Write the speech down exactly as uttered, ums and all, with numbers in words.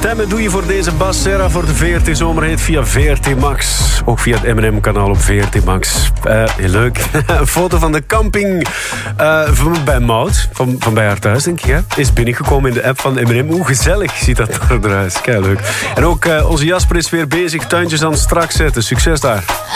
Stemmen doe je voor deze Bas Serra voor de V R T Zomerhit via V R T Max. Ook via het M en M-kanaal op V R T Max. Uh, heel leuk. Een foto van de camping uh, van, bij Maud, van, van bij haar thuis, denk ik. Hè? Is binnengekomen in de app van M en M. Hoe gezellig ziet dat eruit. Kei leuk. En ook uh, onze Jasper is weer bezig tuintjes aan het strak zetten. Succes daar.